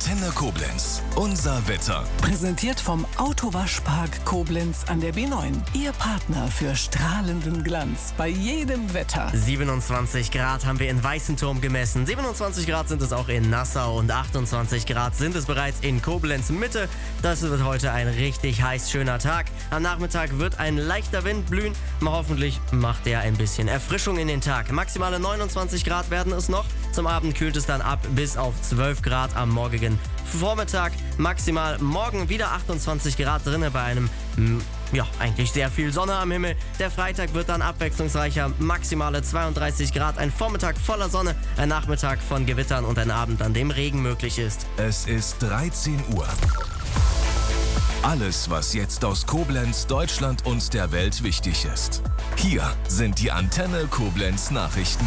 Antenne Koblenz. Unser Wetter. Präsentiert vom Autowaschpark Koblenz an der B9. Ihr Partner für strahlenden Glanz bei jedem Wetter. 27 Grad haben wir in Weißenturm gemessen. 27 Grad sind es auch in Nassau und 28 Grad sind es bereits in Koblenz Mitte. Das wird heute ein richtig heiß, schöner Tag. Am Nachmittag wird ein leichter Wind blühen. Hoffentlich macht er ein bisschen Erfrischung in den Tag. Maximale 29 Grad werden es noch. Zum Abend kühlt es dann ab bis auf 12 Grad am morgigen Vormittag. Maximal morgen wieder 28 Grad drinnen bei einem, eigentlich sehr viel Sonne am Himmel. Der Freitag wird dann abwechslungsreicher. Maximale 32 Grad, ein Vormittag voller Sonne, ein Nachmittag von Gewittern und ein Abend, an dem Regen möglich ist. Es ist 13 Uhr. Alles, was jetzt aus Koblenz, Deutschland und der Welt wichtig ist. Hier sind die Antenne Koblenz Nachrichten.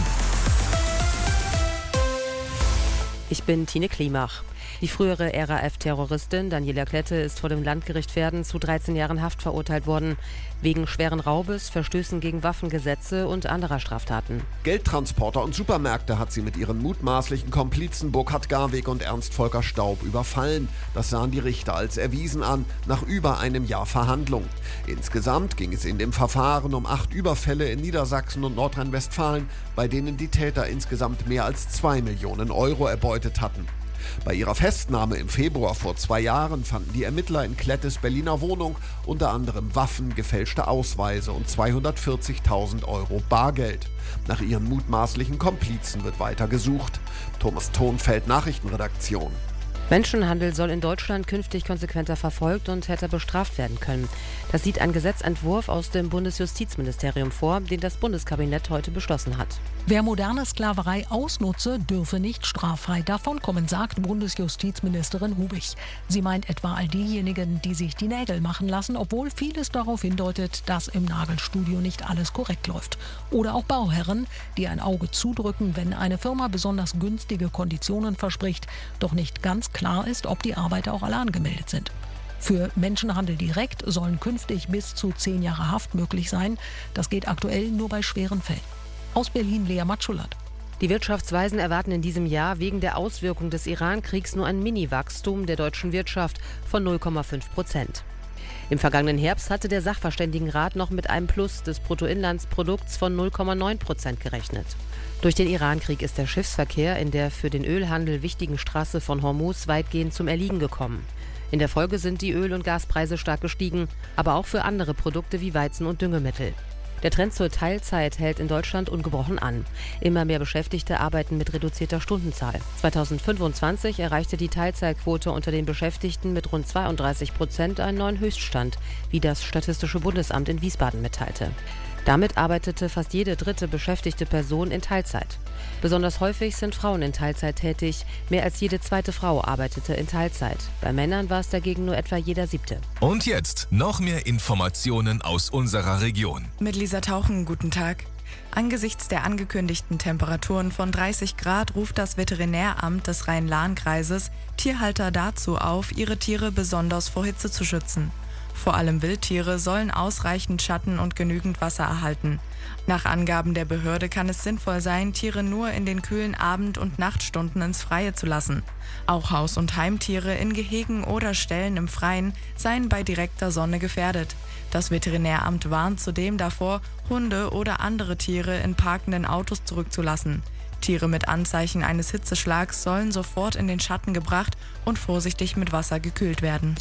Ich bin Tine Klimach. Die frühere RAF-Terroristin Daniela Klette ist vor dem Landgericht Verden zu 13 Jahren Haft verurteilt worden. Wegen schweren Raubes, Verstößen gegen Waffengesetze und anderer Straftaten. Geldtransporter und Supermärkte hat sie mit ihren mutmaßlichen Komplizen Burkhard Garweg und Ernst Volker Staub überfallen. Das sahen die Richter als erwiesen an, nach über einem Jahr Verhandlung. Insgesamt ging es in dem Verfahren um 8 Überfälle in Niedersachsen und Nordrhein-Westfalen, bei denen die Täter insgesamt mehr als 2 Millionen Euro erbeutet hatten. Bei ihrer Festnahme im Februar vor 2 Jahren fanden die Ermittler in Klettes Berliner Wohnung unter anderem Waffen, gefälschte Ausweise und 240.000 Euro Bargeld. Nach ihren mutmaßlichen Komplizen wird weiter gesucht. Thomas Thonfeld, Nachrichtenredaktion. Menschenhandel soll in Deutschland künftig konsequenter verfolgt und härter bestraft werden können. Das sieht ein Gesetzentwurf aus dem Bundesjustizministerium vor, den das Bundeskabinett heute beschlossen hat. Wer moderne Sklaverei ausnutze, dürfe nicht straffrei davonkommen, sagt Bundesjustizministerin Hubich. Sie meint etwa all diejenigen, die sich die Nägel machen lassen, obwohl vieles darauf hindeutet, dass im Nagelstudio nicht alles korrekt läuft. Oder auch Bauherren, die ein Auge zudrücken, wenn eine Firma besonders günstige Konditionen verspricht, doch nicht ganz klar ist, ob die Arbeiter auch alle angemeldet sind. Für Menschenhandel direkt sollen künftig bis zu 10 Jahre Haft möglich sein. Das geht aktuell nur bei schweren Fällen. Aus Berlin, Lea Matschulat. Die Wirtschaftsweisen erwarten in diesem Jahr wegen der Auswirkungen des Iran-Kriegs nur ein Mini-Wachstum der deutschen Wirtschaft von 0,5%. Im vergangenen Herbst hatte der Sachverständigenrat noch mit einem Plus des Bruttoinlandsprodukts von 0,9% gerechnet. Durch den Iran-Krieg ist der Schiffsverkehr in der für den Ölhandel wichtigen Straße von Hormuz weitgehend zum Erliegen gekommen. In der Folge sind die Öl- und Gaspreise stark gestiegen, aber auch für andere Produkte wie Weizen und Düngemittel. Der Trend zur Teilzeit hält in Deutschland ungebrochen an. Immer mehr Beschäftigte arbeiten mit reduzierter Stundenzahl. 2025 erreichte die Teilzeitquote unter den Beschäftigten mit rund 32% einen neuen Höchststand, wie das Statistische Bundesamt in Wiesbaden mitteilte. Damit arbeitete fast jede dritte beschäftigte Person in Teilzeit. Besonders häufig sind Frauen in Teilzeit tätig. Mehr als jede zweite Frau arbeitete in Teilzeit. Bei Männern war es dagegen nur etwa jeder 7. Und jetzt noch mehr Informationen aus unserer Region. Mit Lisa Tauchen, guten Tag. Angesichts der angekündigten Temperaturen von 30 Grad ruft das Veterinäramt des Rhein-Lahn-Kreises Tierhalter dazu auf, ihre Tiere besonders vor Hitze zu schützen. Vor allem Wildtiere sollen ausreichend Schatten und genügend Wasser erhalten. Nach Angaben der Behörde kann es sinnvoll sein, Tiere nur in den kühlen Abend- und Nachtstunden ins Freie zu lassen. Auch Haus- und Heimtiere in Gehegen oder Ställen im Freien seien bei direkter Sonne gefährdet. Das Veterinäramt warnt zudem davor, Hunde oder andere Tiere in parkenden Autos zurückzulassen. Tiere mit Anzeichen eines Hitzeschlags sollen sofort in den Schatten gebracht und vorsichtig mit Wasser gekühlt werden.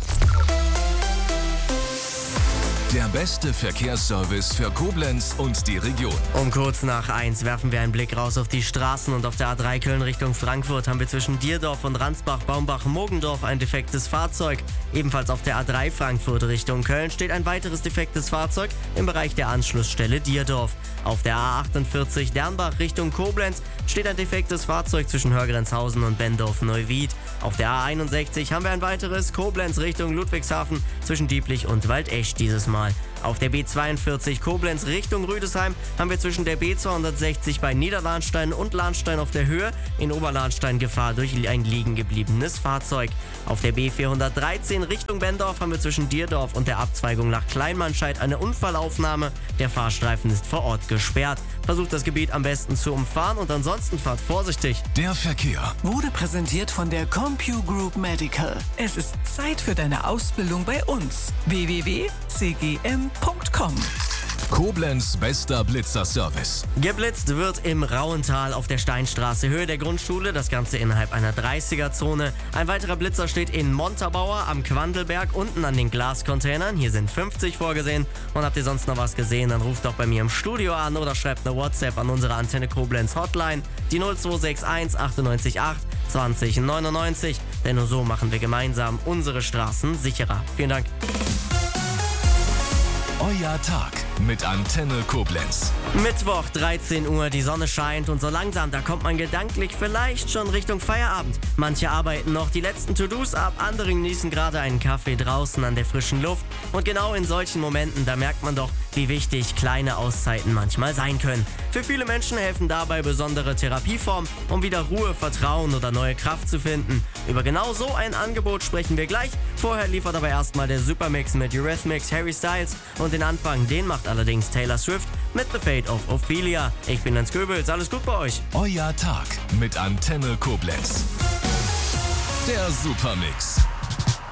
Der beste Verkehrsservice für Koblenz und die Region. Um kurz nach 1 werfen wir einen Blick raus auf die Straßen und auf der A3 Köln Richtung Frankfurt haben wir zwischen Dierdorf und Ransbach-Baumbach-Mogendorf ein defektes Fahrzeug. Ebenfalls auf der A3 Frankfurt Richtung Köln steht ein weiteres defektes Fahrzeug im Bereich der Anschlussstelle Dierdorf. Auf der A48 Dernbach Richtung Koblenz steht ein defektes Fahrzeug zwischen Hörgrenzhausen und Bendorf-Neuwied. Auf der A61 haben wir ein weiteres Koblenz Richtung Ludwigshafen zwischen Dieblich und Waldesch dieses Mal. mal. Auf der B42 Koblenz Richtung Rüdesheim haben wir zwischen der B260 bei Niederlahnstein und Lahnstein auf der Höhe in Oberlahnstein Gefahr durch ein liegen gebliebenes Fahrzeug. Auf der B413 Richtung Bendorf haben wir zwischen Dierdorf und der Abzweigung nach Kleinmannscheid eine Unfallaufnahme. Der Fahrstreifen ist vor Ort gesperrt. Versucht das Gebiet am besten zu umfahren und ansonsten fahrt vorsichtig. Der Verkehr Wurde präsentiert von der CompuGroup Medical. Es ist Zeit für deine Ausbildung bei uns. www.cgm.com. Koblenz bester Blitzerservice. Geblitzt wird im Rauental auf der Steinstraße, Höhe der Grundschule, das Ganze innerhalb einer 30er-Zone. Ein weiterer Blitzer steht in Montabaur am Quandelberg, unten an den Glascontainern. Hier sind 50 vorgesehen. Und habt ihr sonst noch was gesehen, dann ruft doch bei mir im Studio an oder schreibt eine WhatsApp an unsere Antenne Koblenz Hotline, die 0261 98 8 20 99. Denn nur so machen wir gemeinsam unsere Straßen sicherer. Vielen Dank. Euer Tag mit Antenne Koblenz. Mittwoch, 13 Uhr, die Sonne scheint und so langsam, da kommt man gedanklich vielleicht schon Richtung Feierabend. Manche arbeiten noch die letzten To-Dos ab, andere genießen gerade einen Kaffee draußen an der frischen Luft. Und genau in solchen Momenten, da merkt man doch, wie wichtig kleine Auszeiten manchmal sein können. Für viele Menschen helfen dabei besondere Therapieformen, um wieder Ruhe, Vertrauen oder neue Kraft zu finden. Über genau so ein Angebot sprechen wir gleich. Vorher liefert aber erstmal der Supermix mit Eurythmics, Harry Styles und den Anfang, den macht allerdings Taylor Swift mit The Fate of Ophelia. Ich bin Jens Köbels, alles gut bei euch. Euer Tag mit Antenne Koblenz. Der Supermix.